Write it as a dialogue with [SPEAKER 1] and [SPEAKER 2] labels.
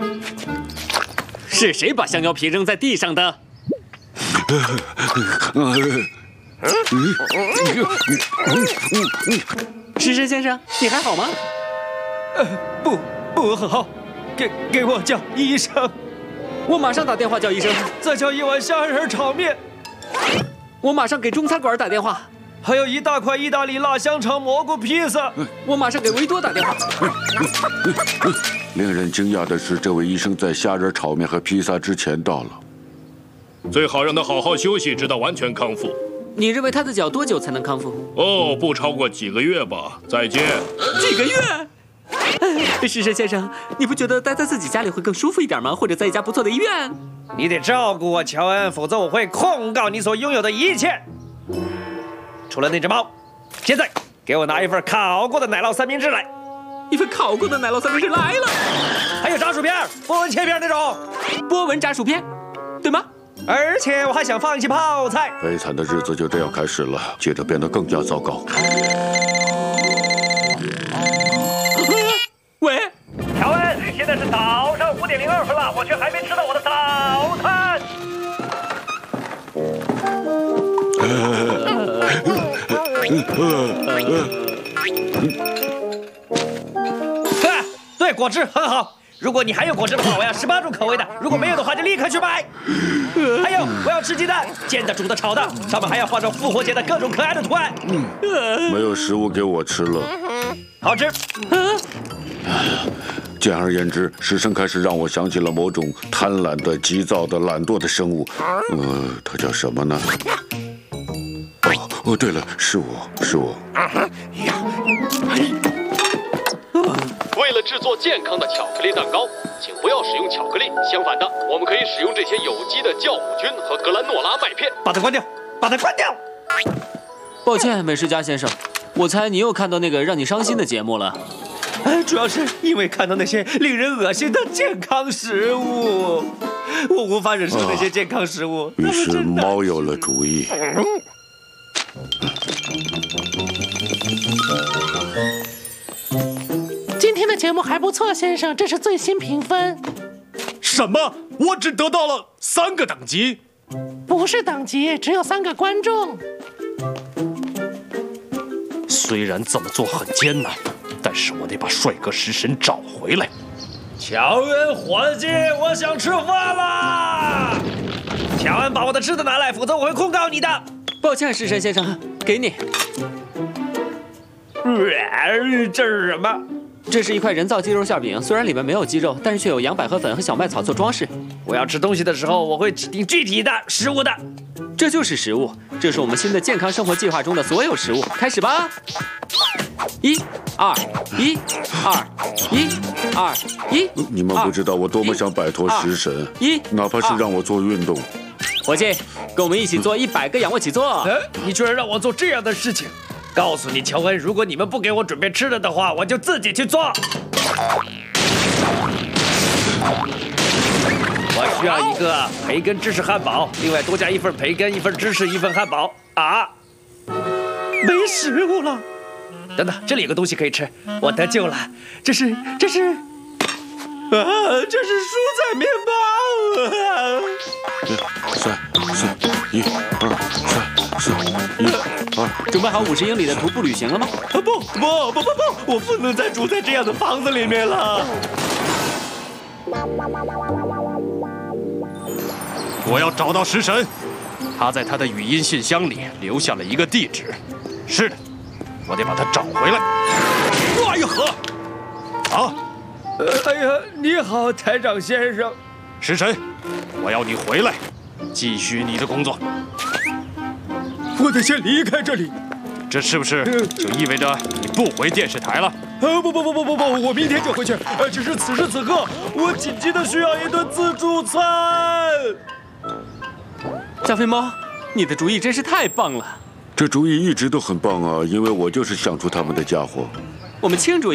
[SPEAKER 1] 是谁把香蕉皮扔在地上的？食神先生，你还好吗？
[SPEAKER 2] 不好，给我叫医生。
[SPEAKER 1] 我马上打电话叫医生。
[SPEAKER 2] 再叫一碗虾仁炒面。
[SPEAKER 1] 我马上给中餐馆打电话。
[SPEAKER 2] 还有一大块意大利辣香肠蘑菇披萨。
[SPEAKER 1] 我马上给维多打电话。
[SPEAKER 3] 令人惊讶的是，这位医生在虾仁炒面和披萨之前到了。
[SPEAKER 4] 最好让他好好休息，直到完全康复。
[SPEAKER 1] 你认为他的脚多久才能康复？
[SPEAKER 4] 哦，不超过几个月吧。再见。
[SPEAKER 1] 几个月？食神先生，你不觉得待在自己家里会更舒服一点吗？或者在一家不错的医院？
[SPEAKER 2] 你得照顾我，乔恩，否则我会控告你所拥有的一切。除了那只猫，现在给我拿一份烤过的奶酪三明治来。
[SPEAKER 1] 一份烤过的奶酪三明治来了。
[SPEAKER 2] 还有炸薯片，波纹切片那种。
[SPEAKER 1] 波纹炸薯片，对吗？
[SPEAKER 2] 而且我还想放一些泡菜。
[SPEAKER 3] 悲惨的日子就这样开始了，接着变得更加糟糕。
[SPEAKER 1] 喂，
[SPEAKER 2] 乔恩，现在是早上5点02分了，我却还没吃到我的早餐。对，果汁很好。如果你还有果汁的话，我要18种口味的；如果没有的话，就立刻去买。还有，我要吃鸡蛋，煎的、煮的、炒的，上面还要画上复活节的各种可爱的图案。
[SPEAKER 3] 没有食物给我吃了，
[SPEAKER 2] 好吃。
[SPEAKER 3] 简而言之，食神开始让我想起了某种贪婪的、急躁的、懒惰的生物。它叫什么呢？哦，对了，是我。
[SPEAKER 5] 为了制作健康的巧克力蛋糕，请不要使用巧克力。相反的，我们可以使用这些有机的酵母菌和格兰诺拉麦片。
[SPEAKER 2] 把它关掉，把它关掉！
[SPEAKER 1] 抱歉，美食家先生，我猜你又看到那个让你伤心的节目了。
[SPEAKER 2] 主要是因为看到那些令人恶心的健康食物，我无法忍受那些健康食物。
[SPEAKER 3] 于是猫有了主意。
[SPEAKER 6] 今天的节目还不错，先生，这是最新评分。
[SPEAKER 4] 什么？我只得到了3个等级？
[SPEAKER 6] 不是等级，只有3个观众。
[SPEAKER 4] 虽然这么做很艰难，但是我得把帅哥食神找回来。
[SPEAKER 2] 乔恩伙计，我想吃饭啦！乔恩，把我的吃的拿来，否则我会控告你的。
[SPEAKER 1] 抱歉，食神先生，给你。
[SPEAKER 2] 这是什么？
[SPEAKER 1] 这是一块人造鸡肉馅饼，虽然里面没有鸡肉，但是却有洋百合粉和小麦草做装饰。
[SPEAKER 2] 我要吃东西的时候，我会指定具体的食物的。
[SPEAKER 1] 这就是食物，这是我们新的健康生活计划中的所有食物。开始吧！1、2、1、2、1、2、1。
[SPEAKER 3] 你们不知道我多么想摆脱食神，哪怕是让我做运动。
[SPEAKER 1] 伙计，跟我们一起做100个仰卧起坐。
[SPEAKER 2] 你居然让我做这样的事情！告诉你，乔恩，如果你们不给我准备吃的的话，我就自己去做。我需要一个培根芝士汉堡，另外多加1份培根、1份芝士、1份汉堡。没食物了。等等，这里有个东西可以吃，我得救了。这是蔬菜面包。
[SPEAKER 3] 3、4、1、2、3、4、1、2。
[SPEAKER 1] 准备好50英里的徒步旅行了吗？
[SPEAKER 2] 不，我不能再住在这样的房子里面了。
[SPEAKER 4] 我要找到食神，他在他的语音信箱里留下了一个地址。是的，我得把他找回来。哎呀呵！
[SPEAKER 2] 哎呀，你好，台长先生。
[SPEAKER 4] 食神，我要你回来，继续你的工作。
[SPEAKER 2] 我得先离开这里。
[SPEAKER 4] 这是不是就意味着你不回电视台了？
[SPEAKER 2] 不，我明天就回去。只是此时此刻，我紧急的需要一顿自助餐。
[SPEAKER 1] 加菲猫，你的主意真是太棒了。
[SPEAKER 3] 这主意一直都很棒啊，因为我就是想出他们的家伙。
[SPEAKER 1] 我们庆祝